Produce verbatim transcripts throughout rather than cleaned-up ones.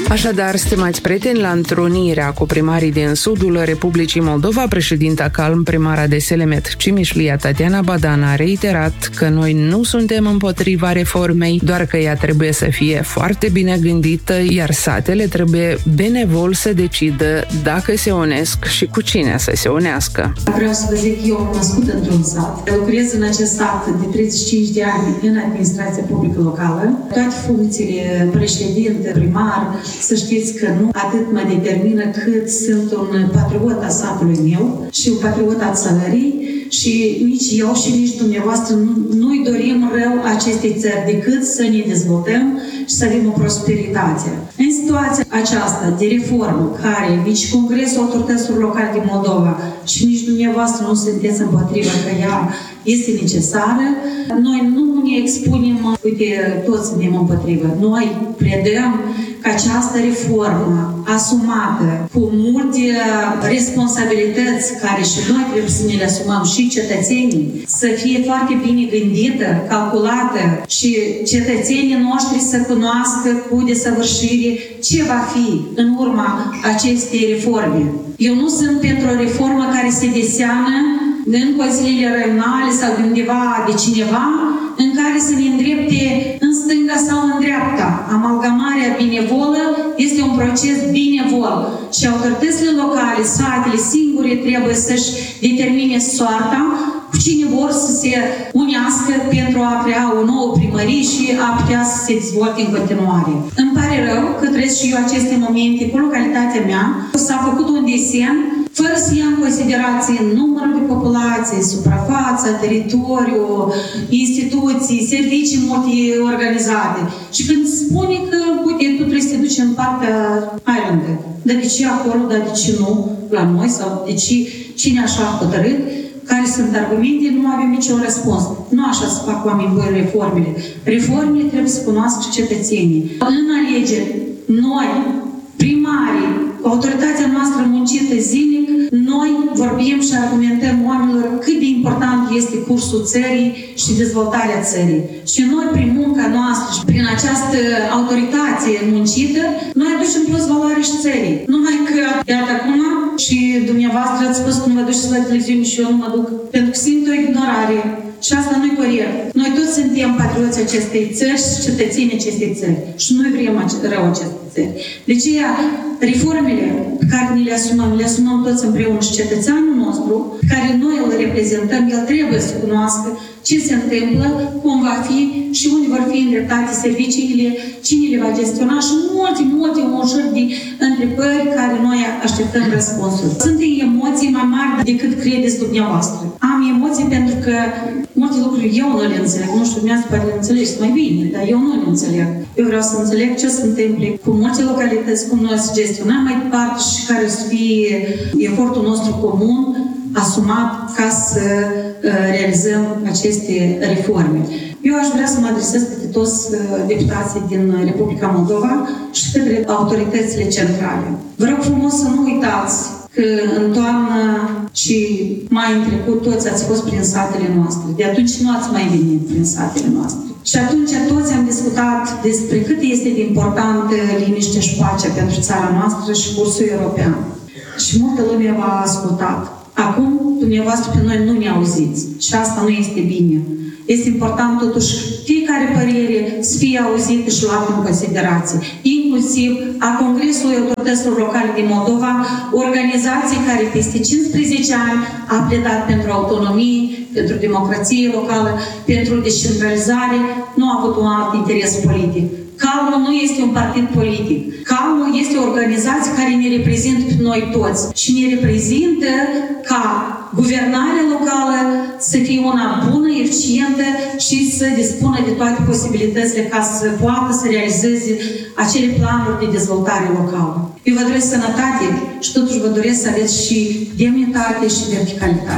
Așadar, stimați prieteni, la întrunirea cu primarii din sudul Republicii Moldova, președinta Calm, primara de Selemet, Cimișlia, Tatiana Badan, a reiterat că noi nu suntem împotriva reformei, doar că ea trebuie să fie foarte bine gândită, iar satele trebuie benevol să decidă dacă se unesc și cu cine să se unească. Vreau să vă zic, eu am născut într-un sat. Lucrez în acest sat de treizeci și cinci de ani în administrația publică locală. Toate funcțiile, președinte, primar, să știți că nu atât mă determină cât sunt un patriot al satului meu și un patriot al țării și nici eu și nici dumneavoastră nu, nu-i dorim rău acestei țări decât să ne dezvoltăm și să avem o prosperitate. În situația aceasta de reformă care nici Congresul Autorităților Locale din Moldova și nici dumneavoastră nu sunteți împotriva că ea este necesară, noi nu ne expunem, uite, toți suntem împotrivă. Noi predăm că această reformă asumată cu multe responsabilități care și noi trebuie să ne le asumăm și cetățenii, să fie foarte bine gândită, calculată și cetățenii noștri să cunoască cu desăvârșire ce va fi în urma acestei reforme. Eu nu sunt pentru o reformă care se deseamă în consiliile regionale sau undeva de cineva în care să ne îndrepte în stânga sau în dreapta. Amalgamarea binevolă este un proces binevol și autoritățile locale, satele singure trebuie să-și determine soarta cu cine vor să se unească pentru a crea o nouă primărie și a putea să se dezvolte în continuare. Îmi pare rău că trăiesc și eu aceste momente cu localitatea mea. S-a făcut un desen fără să ia în considerație numărul de populație, suprafața, teritoriu, instituții, servicii multe organizate. Și când spune că, uite, tu trebuie să te duci în partea Islander, dar de ce acolo, dar de ce nu la noi, sau de ce, cine așa a hotărât, care sunt argumente, nu avem niciun răspuns. Nu așa să fac oameni buni reformele. Reformele trebuie să cunoască cetățenii. În alegeri, noi, primarii, cu autoritatea noastră muncită zilnic, noi vorbim și argumentăm oamenilor cât de important este cursul țării și dezvoltarea țării. Și noi, prin munca noastră și prin această autoritate muncită, noi aducem plus valoare și țării. Numai că, iată acum, și dumneavoastră ați spus că nu vă duceți la televiziune și eu nu mă duc, pentru că simt o ignorare. Și asta nu-i corect. Noi toți suntem patrioții acestei țări și cetățenii acestei țări. Și noi vrem rău acestei țări. De aceea, reformele pe care ne le asumăm, le asumăm toți împreună și cetățeanul nostru, care noi îl reprezentăm, el trebuie să cunoască ce se întâmplă, cum va fi și unde vor fi îndreptate serviciile, cine le va gestiona și multe, multe ușuri de întrebări care noi așteptăm răspunsuri. Sunt emoții mai mari decât credeți dumneavoastră. Am emoții pentru că multe lucruri eu nu le înțeleg. Nu știu, dumneavoastră poate le înțelegeți mai bine, dar eu nu le înțeleg. Eu vreau să înțeleg ce se întâmplă cu multe localități, cum noi să gestionăm mai departe și care să fie efortul nostru comun asumat ca să uh, realizăm aceste reforme. Eu aș vrea să mă adresez către toți uh, deputații din Republica Moldova și către autoritățile centrale. Vă rog frumos să nu uitați că în toamnă și mai în trecut toți ați fost prin satele noastre. De atunci nu ați mai venit prin satele noastre. Și atunci toți am discutat despre cât este de importantă liniștea și pacea pentru țara noastră și cursul european. Și multă lume v-a ascultat. Acum, dumneavoastră pe noi nu ne auziți. Și asta nu este bine. Este important totuși fiecare părere să fie auzită și luată în considerație. Inclusiv a Congresului Autorităților Locale din Moldova, organizație care peste cincisprezece ani a pledat pentru autonomie, pentru democrație locală, pentru descentralizare, nu a avut un alt interes politic. Calmul nu este un partid politic. Calmul este o organizație care ne reprezintă pe noi toți și ne reprezintă ca guvernarea locală să fie una bună, eficientă și să dispună de toate posibilitățile ca să poată să realizeze acele planuri de dezvoltare locală. Eu vă doresc sănătate și totuși vă doresc să aveți și demnitate și verticalitate.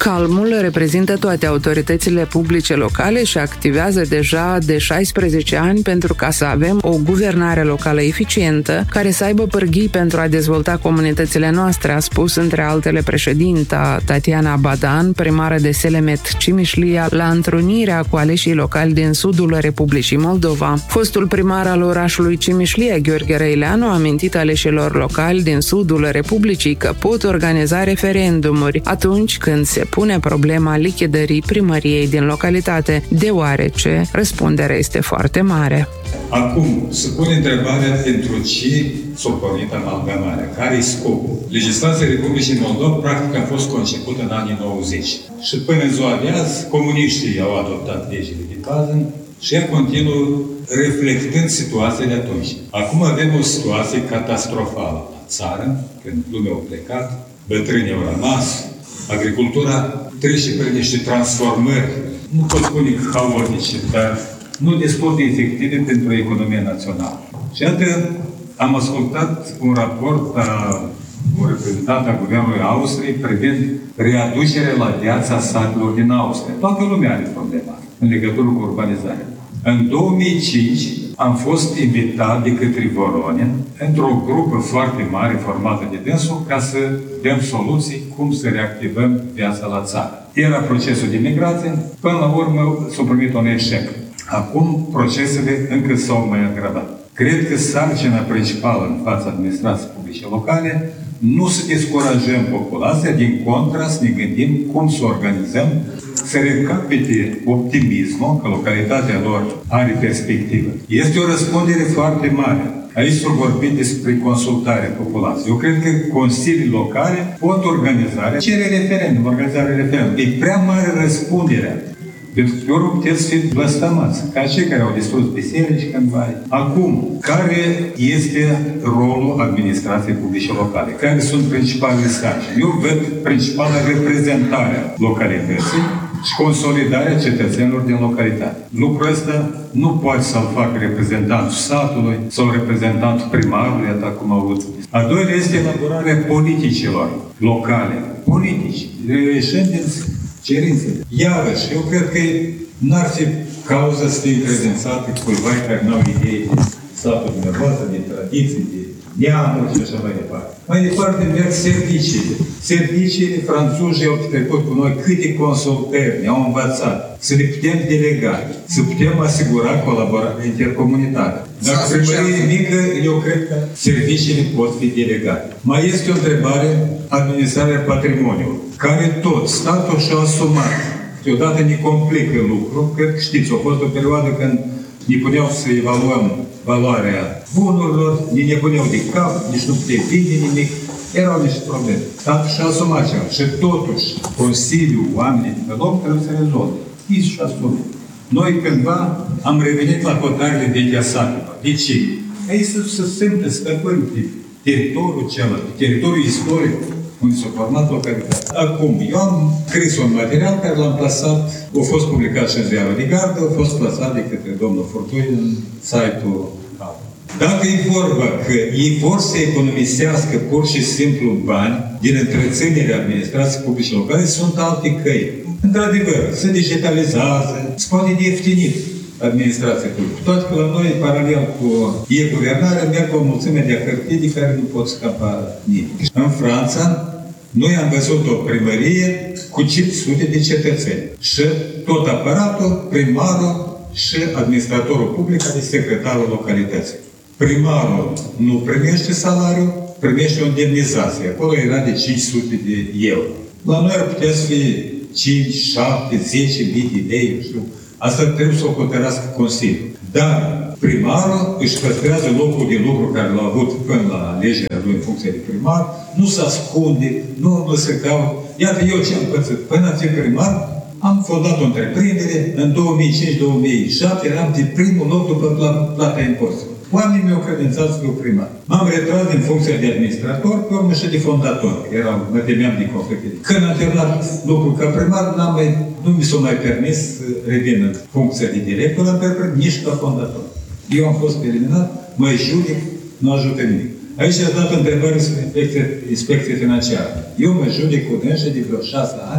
Calmul reprezintă toate autoritățile publice locale și activează deja de șaisprezece ani pentru ca să avem o guvernare locală eficientă, care să aibă pârghii pentru a dezvolta comunitățile noastre, a spus între altele președinta Tatiana Badan, primară de Selemet Cimișlia, la întrunirea cu aleșii locali din sudul Republicii Moldova. Fostul primar al orașului Cimișlia, Gheorghe Răileanu, a amintit aleșilor locali din sudul Republicii că pot organiza referendumuri atunci când se pune problema lichidării primăriei din localitate, deoarece răspunderea este foarte mare. Acum, se pune întrebarea pentru ce s-a pornit amalgamarea. Care e scopul? Legislația Republicii Moldova, practic, a fost concepută în anii nouăzeci. Și până în ziua de azi, comuniștii au adoptat legile de bază și ea continuă reflectând situația de atunci. Acum avem o situație catastrofală la țară, când lumea a plecat, bătrânii au rămas, agricultura trece prin niște transformări, nu pot spune haotice, dar nu destul de efective pentru economia națională. Și atât am ascultat un raport a un reprezentant al Guvernului Austriei privind readucerea la viața satelor din Austria. Toată lumea are problema în legătură cu urbanizarea. În două mii cinci am fost invitat de către Voronin într-o grupă foarte mare formată de dânsul ca să dăm soluții cum să reactivăm viața la țară. Era procesul de migrație, până la urmă s-a primit un eșec. Acum procesele încă s-au mai agravat. Cred că sarcina principală în fața administrației publice locale nu să descurajăm populația, din contra să ne gândim cum să organizăm, să recapite optimismul că localitatea lor are perspectivă. Este o răspundere foarte mare. Aici s-a vorbit despre consultarea populației. Eu cred că consilii locale pot organiza, cere referendum, organizarea referendum. E prea mare răspunderea. Pentru că ori puteți fi blăstamați, ca cei care au distrus biserici cândva. Acum, care este rolul administrației publice locale? Care sunt principalele sarcini? Eu văd principala reprezentarea localității și consolidarea cetățenilor din localitate. Lucrul ăsta nu poate să-l facă reprezentantul satului sau reprezentantul primarului, atât cum au avut. A doilea este elaborarea politicilor locale. Politici. Reieșind din cerințele. Iarăși, eu cred că n-ar fi cauza să fie prezențate cuiva care n-au idei de satul dumneavoastră, de tradiții, de neamuri și așa mai departe. Mai departe merg serviciile. Serviciile, franțuzii au trecut cu noi câte consultări ne-au învățat. Să le putem delega, să putem asigura colaborarea intercomunitară. Dacă primărie e mică, eu cred că serviciile pot fi delegate. Mai este o întrebare, administrarea patrimoniului, care tot statul și-a asumat. Deodată ne complică lucrul. Cred că știți, a fost o perioadă când ne puneau să evaluăm valoarea bunurilor, ne nebuneau de cap, nici nu puteai vinde nimic. Erau niște probleme. Statul și-a asumat ceva. Și totuși, Consiliul, oamenii de pe loc trebuie să rezolve. Știți și asumat. Noi cândva am revenit la hotărârile de Gheasatova. De ce? Ei să se simtă stăpâni pe teritoriul celălalt, pe teritoriul istoric, unde s-a format localitatea. Acum, eu am scris un material care l-am plasat, a fost publicat și în ziarul de gardă, a fost plasat de către domnul Furtui în site-ul Alba. Dacă e vorba că ei vor să economisească pur și simplu bani din întreținerea administrației publice locale, sunt alte căi. Într-adevăr, se digitalizează, se poate de ieftinit administrația publică. Toate că la noi, paralel cu e-guvernarea, merg o mulțime de hârtii de care nu pot scăpa nimic. În Franța, noi am văzut o primărie cu cinci sute de cetățeni. Și tot aparatul, primarul și administratorul public, adică secretarul localității. Primarul nu primește salariu, primește o indemnizație. Acolo era de cinci sute de euro. La noi ar putea să fie cinci, șapte, zece mii de lei, nu știu. Asta trebuie să o hotărască Consiliul. Dar primarul își păstrează locul de lucru care l-a avut până la alegerea lui în funcție de primar, nu se ascunde, nu, nu se caută. Iată eu ce am pățit. Până a fi primar, am fondat o întreprindere, în două mii cinci două mii șapte eram de primul loc după plata impozitelor. Oamenii mi-au credințat să fiu primar. M-am retras din funcția de administrator, pe urmă și de fondator. Eram, mă temeam de conflicte. Când am terminat lucrul ca primar, n-am mai, nu mi s-a mai permis să revin în funcția de director, am permis nici ca fondator. Eu am fost eliminat, mă judec, nu ajută nimic. Aici a dat întrebare despre inspecție, inspecție financiară. Eu mă judec cu dânsă de vreo șase ani,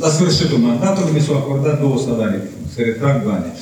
La sfârșitul mandatului mi s-au acordat două salarii. Se retrag banii.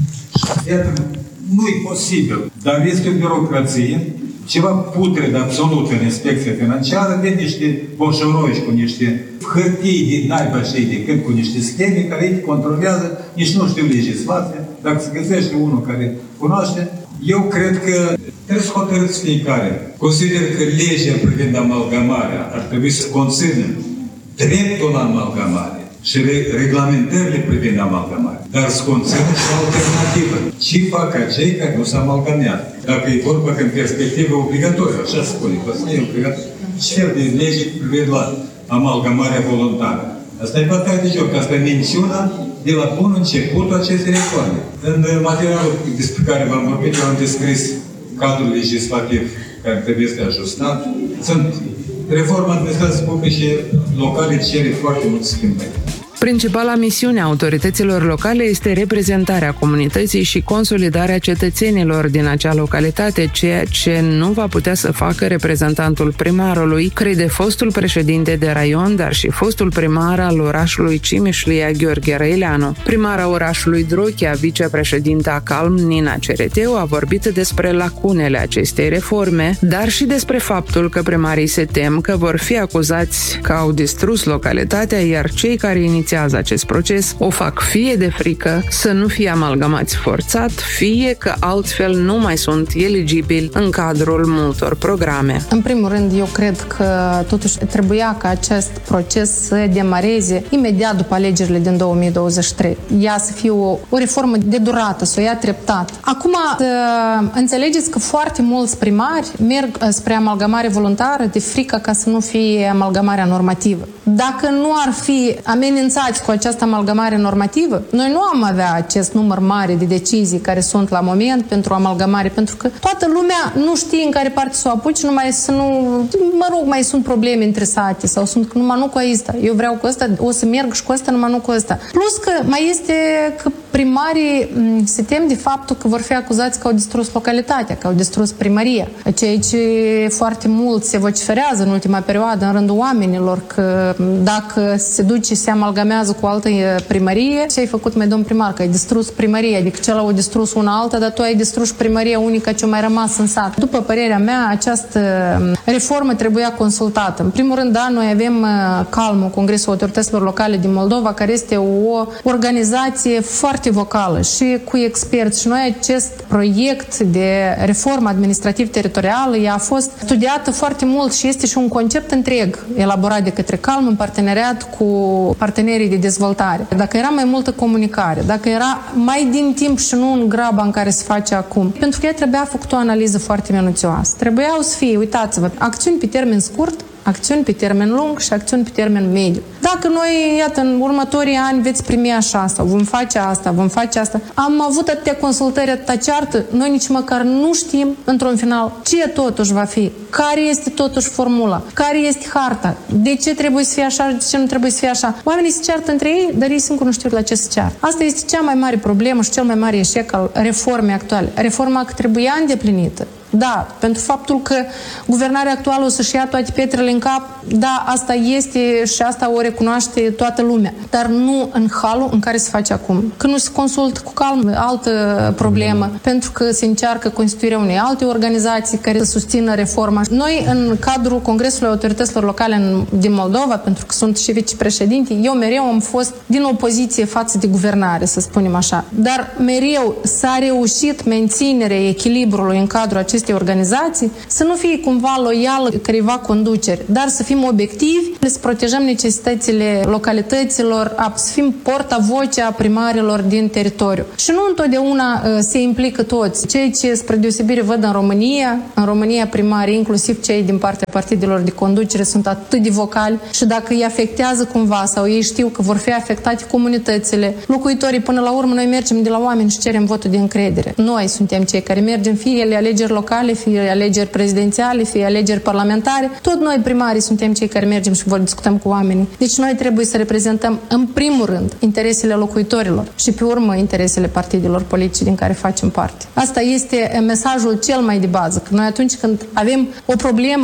Iată, nu-i posibil, dar este o birocrație, ceva putred absolut în inspecția financiară, de niște boșoroși cu niște hârtii din naiba și de când, cu niște scheme care îi controlează, nici nu știu legislație. Dacă se găsește unul care cunoaște, eu cred că trebuie să hotărâți fiecare. Consider că legea privind amalgamarea ar trebui să conțină dreptul la amalgamare și reglementările privind amalgamare, dar să conțină și alternativă. Ce fac acei care nu s-au amalgamează? Dacă e vorba că în perspectivă obligatorie, așa spune, că să e obligatorie. Ce fel de lege privind la amalgamarea voluntară? Asta e bătaia de joc, asta e mențiunea de la bun începutul acestei reforme. În materialul despre care v-am vorbit, eu am descris cadrul legislativ care trebuie să ajustat. Sunt reforma administrației publice locale cere foarte mult schimbări. Principala misiune a autorităților locale este reprezentarea comunității și consolidarea cetățenilor din acea localitate, ceea ce nu va putea să facă reprezentantul primarului, crede fostul președinte de raion, dar și fostul primar al orașului Cimișlia, Gheorghe Răileanu. Primara orașului Drochia, vicepreședinta Calm, Nina Cereteu, a vorbit despre lacunele acestei reforme, dar și despre faptul că primarii se tem că vor fi acuzați că au distrus localitatea, iar cei care inițiază acest proces o fac fie de frică să nu fie amalgamați forțat, fie că altfel nu mai sunt eligibili în cadrul multor programe. În primul rând, eu cred că totuși trebuia ca acest proces să demareze imediat după alegerile din două mii douăzeci și trei. Ea să fie o, o reformă de durată, să o ia treptat. Acum, să înțelegeți că foarte mulți primari merg spre amalgamare voluntară de frică ca să nu fie amalgamarea normativă. Dacă nu ar fi amenințați cu această amalgamare normativă, noi nu am avea acest număr mare de decizii care sunt la moment pentru amalgamare, pentru că toată lumea nu știe în care parte să o apuci, numai să nu, mă rog, mai sunt probleme între sate sau sunt numai nu cu ăsta. Eu vreau cu ăsta, o să merg și cu ăsta, numai nu cu ăsta. Plus că mai este că primarii se tem de faptul că vor fi acuzați că au distrus localitatea, că au distrus primăria. Ceea ce foarte mult se vociferează în ultima perioadă în rândul oamenilor, că dacă se duce, se amalgamează cu altă primărie, ce ai făcut, mai domn primar, că ai distrus primăria, adică cel a distrus una alta, dar tu ai distrus primăria unică ce a mai rămas în sat. După părerea mea, această reformă trebuia consultată. În primul rând, da, noi avem Calmul, Congresul Autorităților Locale din Moldova, care este o organizație foarte vocală și cu experți. Și noi acest proiect de reformă administrativ-teritorială, ea a fost studiată foarte mult și este și un concept întreg elaborat de către Calm în parteneriat cu partenerii de dezvoltare. Dacă era mai multă comunicare, dacă era mai din timp și nu în graba în care se face acum, pentru că ea trebuia făcut o analiză foarte minuțioasă. Trebuiau să fie, uitați-vă, acțiuni pe termen scurt, acțiuni pe termen lung și acțiuni pe termen mediu. Dacă noi, iată, în următorii ani veți primi așa sau vom face asta, vom face asta, am avut atâtea consultări, atâta ceartă, noi nici măcar nu știm, într-un final, ce totuși va fi, care este totuși formula, care este harta, de ce trebuie să fie așa, de ce nu trebuie să fie așa. Oamenii se ceartă între ei, dar ei singur nu știu la ce se ceartă. Asta este cea mai mare problemă și cel mai mare eșec al reformei actuale. Reforma că trebuia îndeplinită. Da, pentru faptul că guvernarea actuală o să-și ia toate pietrele în cap, da, asta este și asta o recunoaște toată lumea, dar nu în halul în care se face acum. Când nu se consultă cu Calm, altă problemă, pentru că se încearcă constituirea unei alte organizații care să susțină reforma. Noi, în cadrul Congresului Autorităților Locale din Moldova, pentru că sunt și vicepreședinte, eu mereu am fost din opoziție față de guvernare, să spunem așa. Dar mereu s-a reușit menținerea echilibrului în cadrul acestei organizații, să nu fie cumva loială careva conduceri, dar să fim obiectivi, să protejăm necesitățile localităților, să fim portavocea primarilor din teritoriu. Și nu întotdeauna se implică toți. Cei ce, spre deosebire, văd în România, în România primarii, inclusiv cei din partea partidelor de conducere, sunt atât de vocali și dacă îi afectează cumva sau ei știu că vor fi afectate comunitățile, locuitorii, până la urmă, noi mergem de la oameni și cerem votul de încredere. Noi suntem cei care mergem, fie ele alegeri locale, fie alegeri prezidențiale, fie alegeri parlamentare. Tot noi, primarii, suntem cei care mergem și vor discutăm cu oamenii. Deci noi trebuie să reprezentăm, în primul rând, interesele locuitorilor și, pe urmă, interesele partidelor politice din care facem parte. Asta este mesajul cel mai de bază. Că noi atunci când avem o problemă care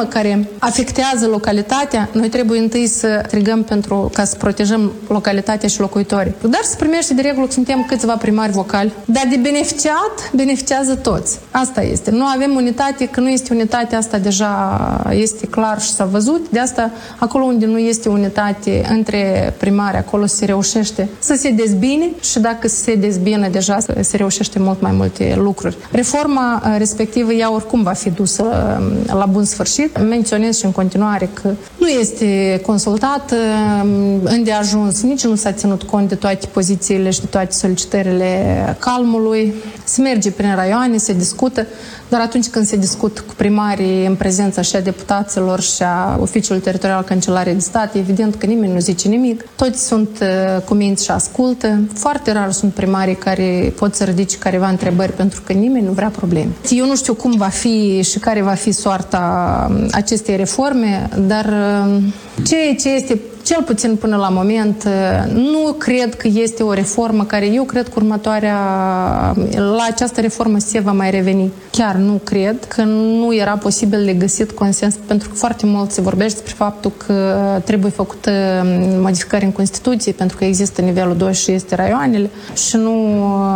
afectează localitatea, noi trebuie întâi să strigăm pentru ca să protejăm localitatea și locuitorii. Dar se primește de regulă că suntem câțiva primari vocali, dar de beneficiat beneficiază toți. Asta este. Nu avem unitate, că nu este unitate, asta deja este clar și s-a văzut. De asta, acolo unde nu este unitate între primari, acolo se reușește să se dezbine și dacă se dezbină, deja se reușește mult mai multe lucruri. Reforma respectivă, ea oricum va fi dusă la bun sfârșit. Menționez și în continuare că nu este consultat îndeajuns, nici nu s-a ținut cont de toate pozițiile și de toate solicitările Calmului. Se merge prin raioane, se discută, dar atunci când se discută cu primarii în prezența și a deputaților și a Oficiului Teritorial Cancelariei de Stat, evident că nimeni nu zice nimic. Toți sunt cu minți și ascultă. Foarte rar sunt primarii care pot să ridice careva întrebări pentru că nimeni nu vrea probleme. Eu nu știu cum va fi și care va fi soarta acestei reforme, dar ceea ce este cel puțin până la moment, nu cred că este o reformă care, eu cred că următoarea, la această reformă se va mai reveni. Chiar nu cred că nu era posibil de găsit consens, pentru că foarte mult se vorbește despre faptul că trebuie făcută modificări în Constituție, pentru că există nivelul doi și este raioanele și nu,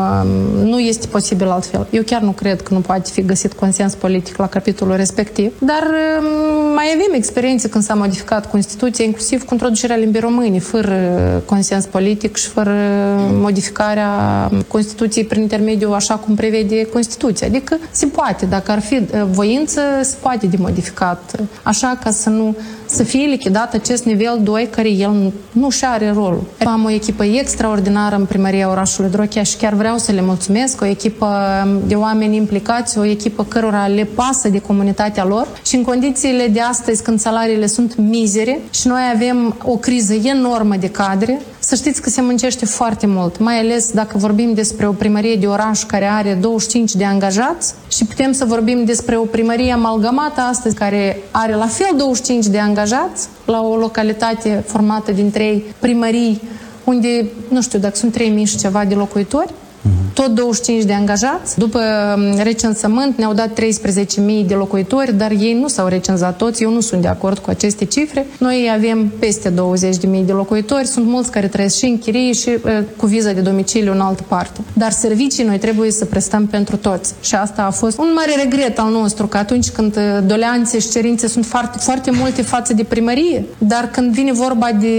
nu este posibil altfel. Eu chiar nu cred că nu poate fi găsit consens politic la capitolul respectiv, dar mai avem experiențe când s-a modificat Constituția, inclusiv cu introducerea limbii române, fără consens politic și fără modificarea Constituției prin intermediul așa cum prevede Constituția. Adică se poate, dacă ar fi voință, se poate de modificat. Așa ca să nu să fie lichidat acest nivel doi care el nu și are rolul. Am o echipă extraordinară în primăria orașului Drochea și chiar vreau să le mulțumesc, o echipă de oameni implicați, o echipă cărora le pasă de comunitatea lor și în condițiile de astăzi când salariile sunt mizere și noi avem o criză enormă de cadre, să știți că se muncește foarte mult, mai ales dacă vorbim despre o primărie de oraș care are douăzeci și cinci de angajați și putem să vorbim despre o primărie amalgamată astăzi care are la fel douăzeci și cinci de angajați la o localitate formată din trei primării unde, nu știu, dacă sunt trei mii și ceva de locuitori, tot douăzeci și cinci de angajați. După recensământ ne-au dat treisprezece mii de locuitori, dar ei nu s-au recenzat toți. Eu nu sunt de acord cu aceste cifre. Noi avem peste douăzeci de mii de locuitori. Sunt mulți care trăiesc și în chirii și uh, cu viză de domiciliu în altă parte. Dar servicii noi trebuie să prestăm pentru toți. Și asta a fost un mare regret al nostru, că atunci când doleanțe și cerințe sunt foarte, foarte multe față de primărie, dar când vine vorba de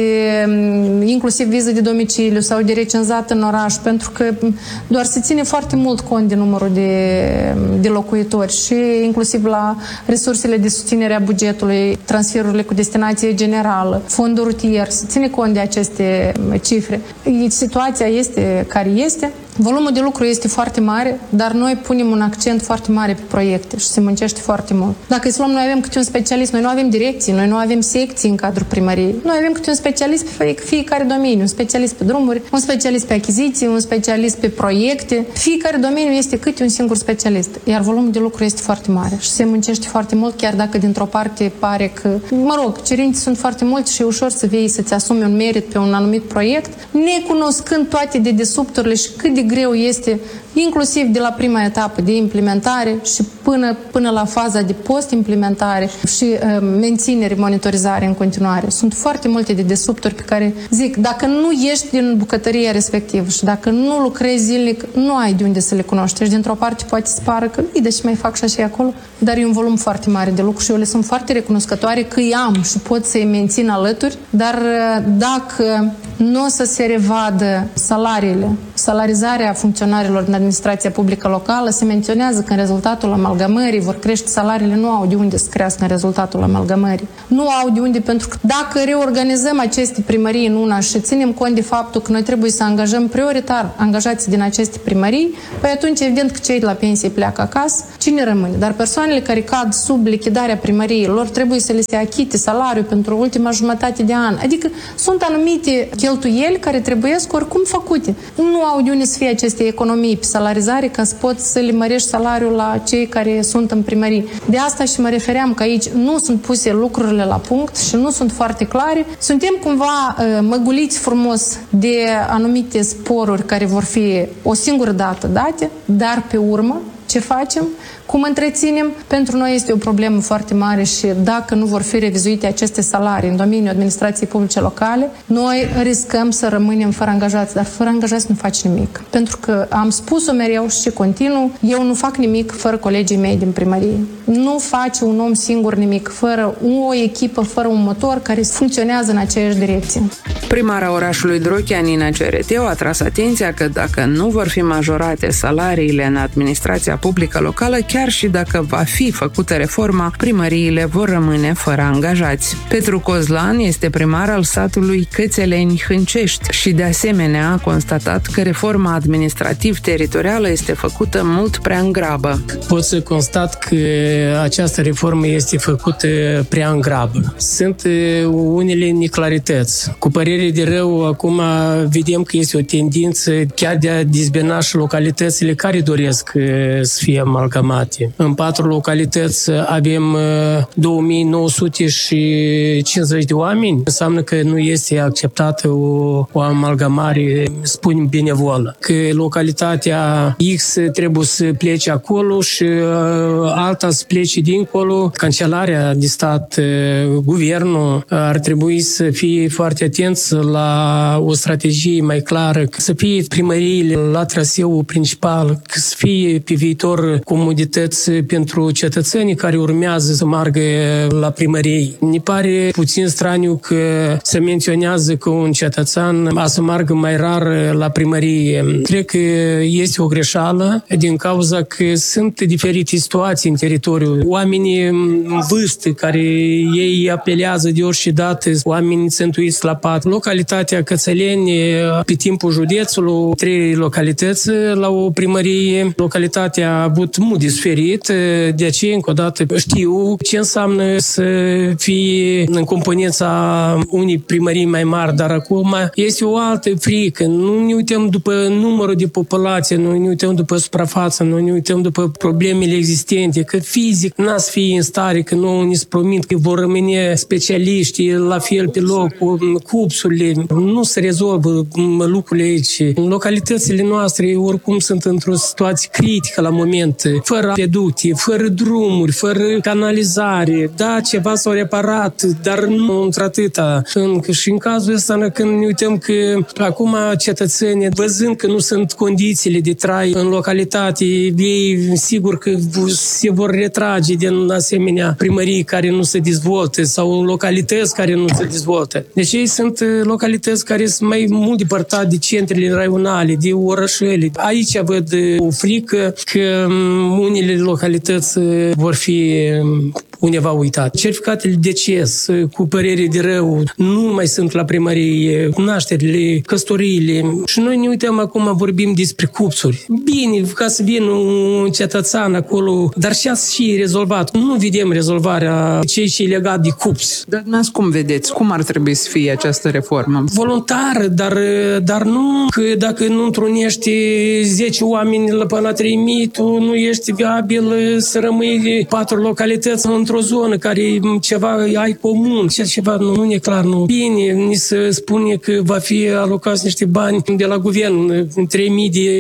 inclusiv viză de domiciliu sau de recenzat în oraș, pentru că doar se ține foarte mult cont de numărul de, de locuitori și inclusiv la resursele de susținere a bugetului, transferurile cu destinație generală, fondul rutier, se ține cont de aceste cifre. Situația este care este. Volumul de lucru este foarte mare, dar noi punem un accent foarte mare pe proiecte și se muncește foarte mult. Dacă îți luăm, noi avem câte un specialist, noi nu avem direcții, noi nu avem secții în cadrul primăriei. Noi avem câte un specialist pe fiecare domeniu, un specialist pe drumuri, un specialist pe achiziții, un specialist pe proiecte. Fiecare domeniu este câte un singur specialist, iar volumul de lucru este foarte mare și se muncește foarte mult, chiar dacă dintr-o parte pare că, mă rog, cerințe sunt foarte multe și e ușor să vii să-ți asumi un merit pe un anumit proiect, necunoscând toate dedesubturile și cât de greu este, inclusiv de la prima etapă de implementare și până, până la faza de post-implementare și uh, menținere, monitorizare în continuare. Sunt foarte multe dedesubturi pe care zic, dacă nu ești din bucătăria respectivă și dacă nu lucrezi zilnic, nu ai de unde să le cunoști. Și dintr-o parte poate să pară că, de ce mai fac și așa acolo? Dar e un volum foarte mare de lucru și eu le sunt foarte recunoscătoare că îi am și pot să-i mențin alături, dar uh, dacă nu o să se revadă salariile, salarizarea funcționarilor din administrația publică locală, se menționează că în rezultatul amalgamării vor crește salariile, nu au de unde să crească în rezultatul amalgamării. Nu au de unde, pentru că dacă reorganizăm aceste primării în una și ținem cont de faptul că noi trebuie să angajăm prioritar angajații din aceste primării, păi atunci evident că cei de la pensie pleacă acasă, cine rămâne? Dar persoanele care cad sub lichidarea primăriei, lor trebuie să le se achite salariul pentru ultima jumătate de an. Adică sunt anumite cheltuieli care trebuie oricum făcute. Nu au de unde să fie aceste economii pe salarizare ca să poți să le mărești salariul la cei care sunt în primării. De asta și mă refeream că aici nu sunt puse lucrurile la punct și nu sunt foarte clare. Suntem cumva uh, măguliți frumos de anumite sporuri care vor fi o singură dată date, dar pe urmă ce facem? Cum întreținem? Pentru noi este o problemă foarte mare și dacă nu vor fi revizuite aceste salarii în domeniul administrației publice locale, noi riscăm să rămânem fără angajați, dar fără angajați nu faci nimic. Pentru că am spus-o mereu și continuu, eu nu fac nimic fără colegii mei din primărie. Nu face un om singur nimic, fără o echipă, fără un motor care funcționează în aceeași direcție. Primara orașului Drochea, Nina Cereteu, a tras atenția că dacă nu vor fi majorate salariile în administrația publică locală, chiar și dacă va fi făcută reforma, primăriile vor rămâne fără angajați. Petru Cozlan este primar al satului Cățeleni-Hâncești și de asemenea a constatat că reforma administrativ-teritorială este făcută mult prea în grabă. Pot să constat că această reformă este făcută prea în grabă. Sunt unele neclarități. Cu părere de rău, acum vedem că este o tendință chiar de a dezbina și localitățile care doresc să fie amalgamate. În patru localități avem două mii nouă sute cincizeci de oameni. Înseamnă că nu este acceptată o, o amalgamare, spunem, benevolă. Că localitatea X trebuie să plece acolo și alta să plece dincolo. Cancelarea de stat, guvernul, ar trebui să fie foarte atenți la o strategie mai clară, să fie primăriile la traseul principal, să fie pe viitor comodități pentru cetățenii care urmează să meargă la primărie. Ne pare puțin straniu că se menționează că un cetățean a să meargă mai rar la primărie. Cred că este o greșeală din cauza că sunt diferite situații în teritoriu. Oamenii în vârstă care ei apelează de orice dată, oamenii țântuiți la pat. Localitatea Cățeleni, pe timpul județului, trei localități la o primărie. Localitatea a avut mult de suferit, de aceea, încă o dată, știu ce înseamnă să fie în componența unei primării mai mari, dar acum este o altă frică. Nu ne uităm după numărul de populație, nu ne uităm după suprafață, nu ne uităm după problemele existente, că fizic n-a să fie în stare, că nu ne promit că vor rămâne specialiști la fel pe loc, cupsurile, nu se rezolvă lucrurile aici. Localitățile noastre oricum sunt într-o situație critică la moment, fără apeducte, fără drumuri, fără canalizare. Da, ceva s-a reparat, dar nu într-atâta. Încă și în cazul ăsta, când ne uităm că acum cetățenii, văzând că nu sunt condițiile de trai în localitate, ei sigur că se vor retrage din asemenea primării care nu se dezvoltă sau localități care nu se dezvoltă. Deci ei sunt localități care sunt mai mult depărtate de centrele raionale, de orășele. Aici văd o frică că unele localități vor fi undeva uitat. Certificatele de deces, cu părere de rău, nu mai sunt la primărie, nașterile, căsătoriile. Și noi ne uităm acum, vorbim despre cupsuri. Bine, ca să vină un cetățean acolo, dar și ați și rezolvat. Nu vedem rezolvarea ceea ce e legat de cups. Dar n-ați cum vedeți? Cum ar trebui să fie această reformă? Voluntar, dar, dar nu că dacă nu întrunești zece oameni până la trei mii, tu nu ești viabil să rămâi patru localități într-o zonă care ceva ai comun, ceva nu, nu e clar. Nu. Bine, ni se spune că va fi alocați niște bani de la guvern, trei mii de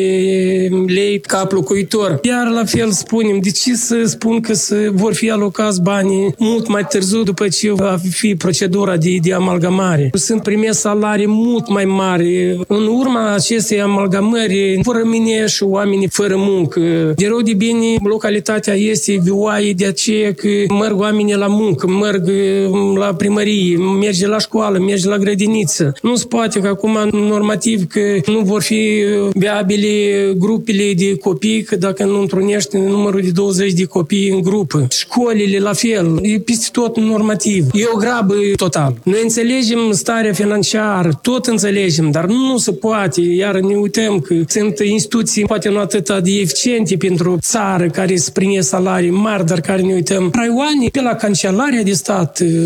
lei cap locuitor. Iar la fel spunem, de ce să spun că se vor fi alocați bani mult mai târziu după ce va fi procedura de, de amalgamare? Sunt prime salarii mult mai mari. În urma acestei amalgamări vor rămâne și oamenii fără muncă. De rău de bine, localitatea este vioaie de aceea că merg oamenii la muncă, merg la primărie, merge la școală, merge la grădiniță. Nu se poate că acum normativ că nu vor fi viabile grupele de copii, că dacă nu întrunești numărul de douăzeci de copii în grupă. Școlile la fel, e peste tot normativ. E o grabă total. Noi înțelegem starea financiară, tot înțelegem, dar nu se poate. Iar ne uităm că sunt instituții poate nu atât de eficiente pentru țară care îți prime salarii mari, dar care ne uităm. Raioane pe la Cancelarea de stat,